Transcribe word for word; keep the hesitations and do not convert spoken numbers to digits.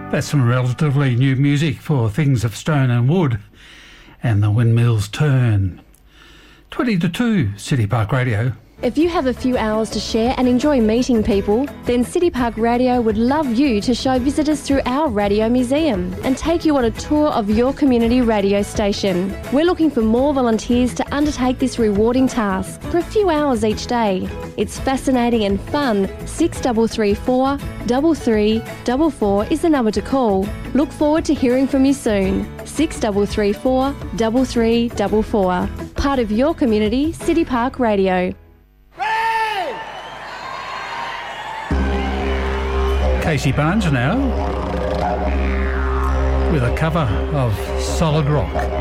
That's some relatively new music for Things of Stone and Wood and The Windmills Turn. twenty to two, City Park Radio. If you have a few hours to share and enjoy meeting people, then City Park Radio would love you to show visitors through our radio museum and take you on a tour of your community radio station. We're looking for more volunteers to undertake this rewarding task for a few hours each day. It's fascinating and fun. six three three four, three three four four is the number to call. Look forward to hearing from you soon. six three three four, three three four four. Part of your community, City Park Radio. Casey Barnes now with a cover of Solid Rock.